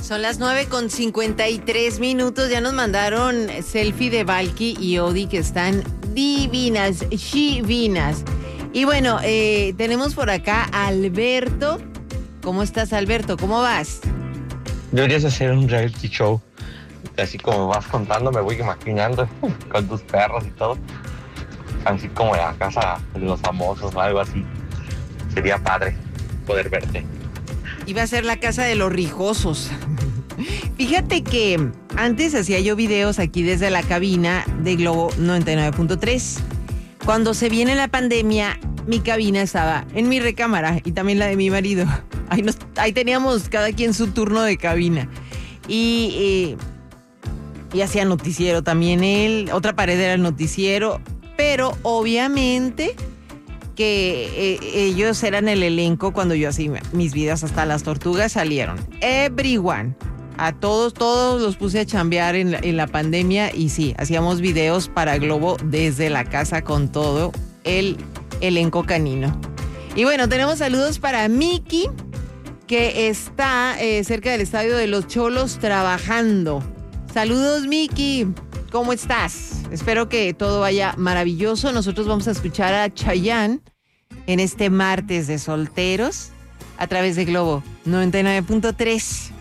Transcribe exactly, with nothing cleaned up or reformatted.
Son las nueve con cincuenta y tres minutos. Ya nos mandaron selfie de Valky y Odi que están divinas, divinas. Y bueno, eh, tenemos por acá a Alberto. ¿Cómo estás, Alberto? ¿Cómo vas? Deberías hacer un reality show. Así como vas contando, me voy imaginando con tus perros y todo. Así como la casa de los famosos o algo así. Sería padre poder verte. Iba a ser la casa de los rijosos. Fíjate que antes hacía yo videos aquí desde la cabina de Globo noventa y nueve punto tres. Cuando se viene la pandemia, mi cabina estaba en mi recámara y también la de mi marido. Ahí, nos, ahí teníamos cada quien su turno de cabina. Y, y, y hacía noticiero también él. Otra pared era el noticiero. Pero obviamente que eh, ellos eran el elenco cuando yo hacía mis videos. Hasta las tortugas salieron. Everyone. A todos, todos los puse a chambear en la, en la pandemia y sí, hacíamos videos para Globo desde la casa con todo el elenco canino. Y bueno, tenemos saludos para Miki, que está eh, cerca del estadio de los Cholos trabajando. Saludos, Miki. ¿Cómo estás? Espero que todo vaya maravilloso. Nosotros vamos a escuchar a Chayanne en este martes de solteros a través de Globo noventa y nueve punto tres.